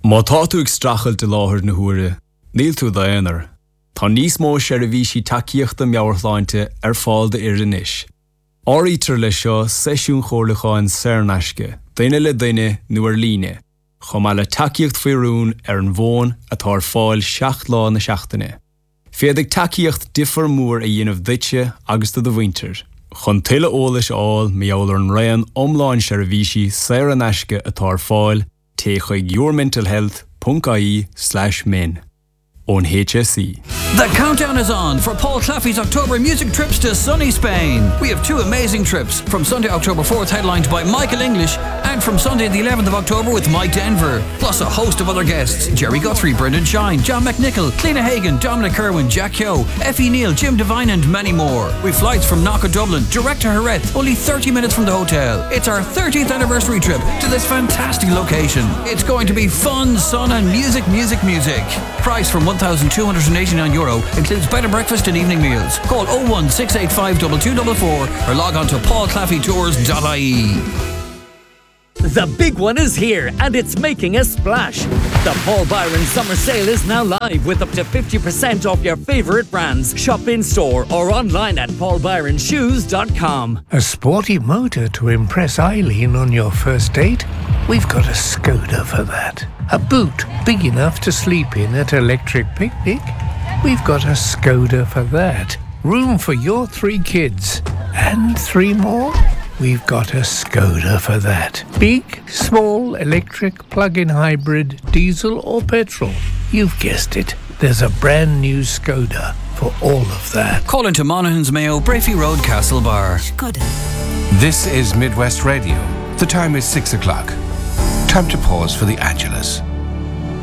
Má tá tú ag strachel de láthir na huaire, níl tú daonar. Tá níos mó sé a bhí si takeíochta meabhartháinte ar fáil de iris. Áítar le seo seisiún chorlacháin Saornaisce, daine le daine nuair líne, chum le takeíocht faoirún ar an bhón atá ar fáil 7 lá na seachtaine. Féad ag takeíocht difar mór a dhéanamh duite agus do bhainter. Chun tuile ólas áil meabhar an raon omláin sé a bhí si Saornaisce atá ar fáil té chuig yourmentalhealth.ie/min. On HSE. The countdown is on for Paul Claffey's October music trips to sunny Spain. We have 2 amazing trips, from Sunday, October 4th, headlined by Michael English, and from Sunday the 11th of October with Mike Denver, plus a host of other guests: Jerry Guthrie, Brendan Shine, John McNichol, Cliona Hagan, Dominic Kerwin, Jack Kyo, Effie Neal, Jim Devine and many more. With flights from Knock Dublin, direct to Jerez, only 30 minutes from the hotel. It's our 30th anniversary trip to this fantastic location. It's going to be fun, sun and music. Price from €1,289, includes bed and breakfast and evening meals. Call 01685 2244 or log on to paulclaffeytours.ie. The big one is here and it's making a splash. The Paul Byron Summer Sale is now live with up to 50% off your favourite brands. Shop in store or online at paulbyronshoes.com. A sporty motor to impress Eileen on your first date? We've got a Skoda for that. A boot big enough to sleep in at Electric Picnic? We've got a Skoda for that. Room for your 3 kids. And 3 more? We've got a Skoda for that. Big, small, electric, plug-in hybrid, diesel or petrol. You've guessed it. There's a brand new Skoda for all of that. Call into Monaghan's Mayo, Brafey Road, Castlebar. Skoda. This is Midwest Radio. The time is 6 o'clock. Time to pause for the Angelus.